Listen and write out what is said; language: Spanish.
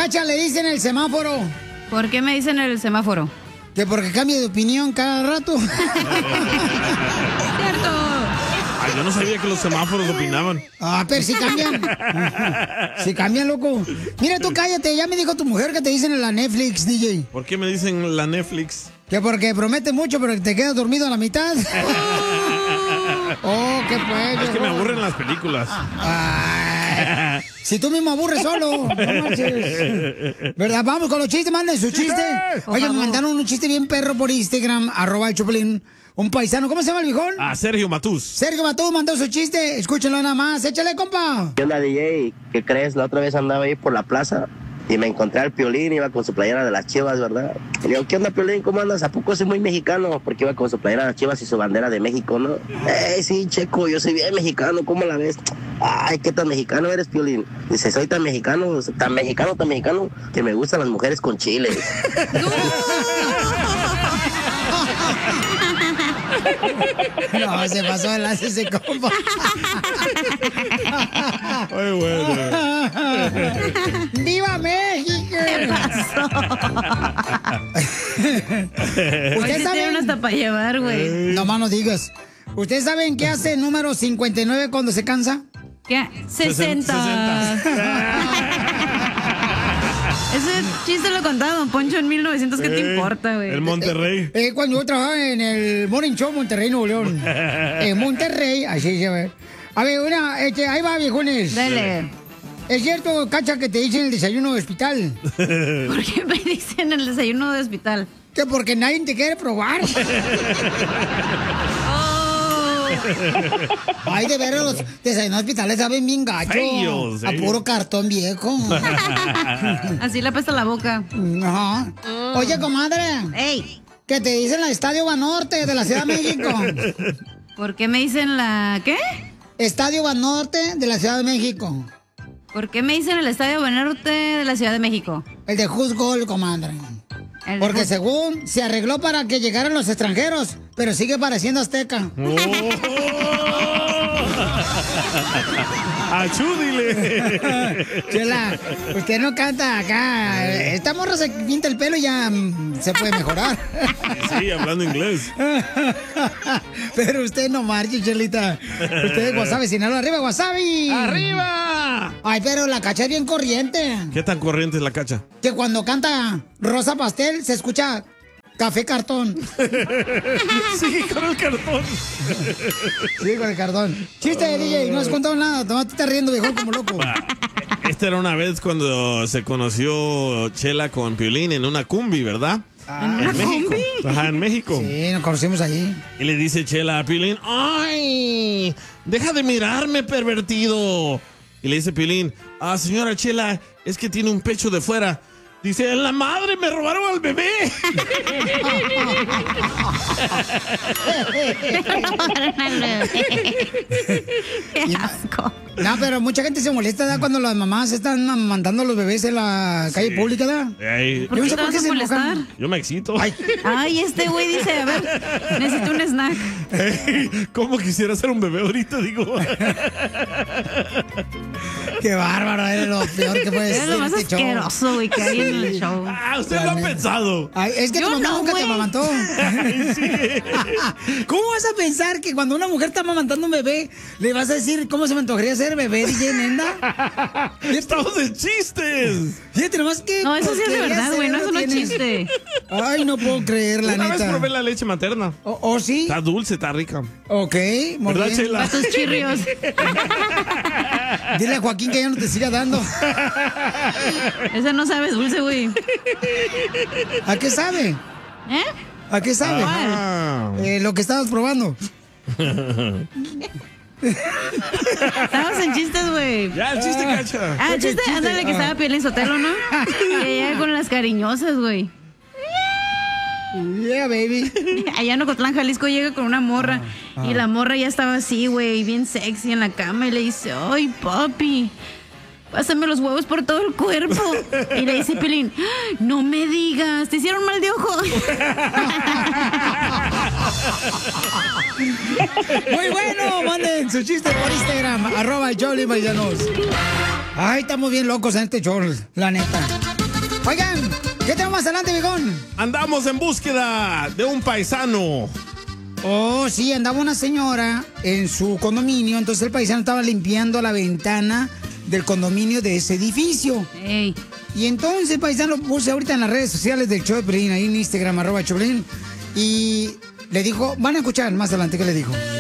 Cacha le dicen el semáforo? ¿Por qué me dicen el semáforo? Que porque cambia de opinión cada rato. Cierto. Ay, yo no sabía que los semáforos opinaban. Ah, pero sí cambian. Sí cambian, loco. Mira, tú cállate. Ya me dijo tu mujer que te dicen en la Netflix, DJ. ¿Por qué me dicen la Netflix? Que porque promete mucho, pero que te quedas dormido a la mitad. Oh, qué pues. Es que me aburren las películas. Ay, si tú mismo aburres solo, no marches. ¿Verdad? Vamos con los chistes, manden su chiste. Oye, me mandaron un chiste bien perro por Instagram, @el_Choplin. Un paisano, ¿cómo se llama el viejón? Sergio Matús. Sergio Matús mandó su chiste. Escúchenlo nada más. Échale, compa. ¿Qué onda, DJ? ¿Qué crees? La otra vez andaba ahí por la plaza y me encontré al Piolín, iba con su playera de las Chivas, ¿verdad? Y le digo, ¿qué onda, Piolín? ¿Cómo andas? ¿A poco soy muy mexicano? Porque iba con su playera de las Chivas y su bandera de México, ¿no? Sí, Checo, yo soy bien mexicano, ¿cómo la ves? Ay, ¿qué tan mexicano eres, Piolín? Dice, soy tan mexicano, que me gustan las mujeres con chile. No, se pasó de lanza ese compa. Ay, bueno. ¡Viva México! ¿Qué pasó? ¿Ustedes saben? Hasta para llevar, güey. No más no digas. ¿Ustedes saben qué hace el número 59 cuando se cansa? ¿Qué? 60. Ese chiste lo contaba Don Poncho en 1900. ¿Qué te importa, güey? El Monterrey. Cuando yo trabajaba en el Morning Show Monterrey, Nuevo León. En Monterrey, así se ve. A ver, ahí va, viejones. Dale. ¿Es cierto, Cacha, que te dicen el desayuno de hospital? ¿Por qué me dicen el desayuno de hospital? Que porque nadie te quiere probar. Ay, de veras, los desayunos hospitales saben bien gacho. Feos, a puro cartón viejo. Así le apesta la boca. Ajá. Oye, comadre. ¡Ey! Que te dicen el Estadio Banorte de la Ciudad de México. ¿Por qué me dicen la qué? Estadio Banorte de la Ciudad de México. ¿Por qué me dicen el Estadio Banorte de la Ciudad de México? El de Juzgol, comadre. Porque según se arregló para que llegaran los extranjeros, pero sigue pareciendo azteca. ¡Achúdile! Chela, usted no canta acá. Esta morra se pinta el pelo y ya se puede mejorar. Sí, hablando inglés. Pero usted no marche, Chelita. Usted es Wasabi, Sinaloa. ¡Arriba, Wasabi! ¡Arriba! Ay, pero la Cacha es bien corriente. ¿Qué tan corriente es la Cacha? Que cuando canta Rosa Pastel se escucha Café Cartón. Sí, con el cartón. Sí, con el cartón. Chiste, DJ, no has contado nada. Tomás, te estás riendo, viejo, como loco. Esta era una vez cuando se conoció Chela con Piolín en una cumbi, ¿verdad? ¿En México. Ajá, en México. Sí, nos conocimos allí. Y le dice Chela a Piolín, ¡ay! ¡Deja de mirarme, pervertido! Y le dice Piolín, señora Chela, es que tiene un pecho de fuera. Dice, ¡en la madre, me robaron al bebé! ¡Qué asco! No, pero mucha gente se molesta, ¿verdad? Cuando las mamás están mandando a los bebés en la calle pública, ¿verdad? ¿Por qué te vas a molestar? Yo me excito. Ay, este güey dice, a ver, necesito un snack. ¿Cómo quisiera ser un bebé ahorita? Digo. Qué bárbaro, eres lo peor que puede ser. Es lo más asqueroso, güey, que hay en el show. Usted lo ha pensado. Ay, es que Yo tu mamá no, nunca te güey. amamantó. ¿Cómo vas a pensar que cuando una mujer está amamantando un bebé, le vas a decir cómo se me antojaría ser bebé, DJ Nenda? ¡Estamos de chistes! Fíjate nomás que... No, eso sí es de porquería verdad, güey, no es cerebro un tienes. chiste. Ay, no puedo creer, la Una vez neta. probé la leche materna. ¿Oh, sí? Está dulce, está rica. Ok, muy ¿Verdad, bien. Chela? Para tus chirrios. Dile a Joaquín que ya no te siga dando. Ese no sabes dulce, güey. ¿A qué sabe? ¿Eh? ¿A qué sabe? Ah. Lo que estabas probando. Estamos en chistes, güey. Ya, el chiste, Cacha. El chiste, chiste. ándale, que estaba Piolín Sotelo, ¿no? Que llega con las cariñosas, güey. Yeah, baby. Allá en Ocotlán, Jalisco, llega con una morra. Y la morra ya estaba así, güey, bien sexy en la cama. Y le dice, ay, papi, pásame los huevos por todo el cuerpo. Y le dice Piolín, no me digas, ¿te hicieron mal de ojo? Muy bueno, manden su chiste por Instagram, @el Choplin Paisanos. Ay, estamos bien locos en este show, la neta. Oigan, ¿qué tenemos más adelante, viejón? Andamos en búsqueda de un paisano. Oh, sí, andaba una señora en su condominio, entonces el paisano estaba limpiando la ventana del condominio de ese edificio. Ey. Y entonces el paisano puse ahorita en las redes sociales del show de Piolín, ahí en Instagram, @Choplin, y le dijo, van a escuchar más adelante qué le dijo.